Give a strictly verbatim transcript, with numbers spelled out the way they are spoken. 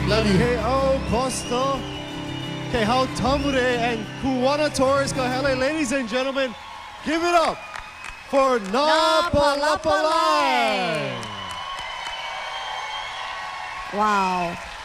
Laliheo Costa, Kehao Tamure, and Kuwana Torres Kahele. Ladies and gentlemen, give it up for Napalapalai. Wow.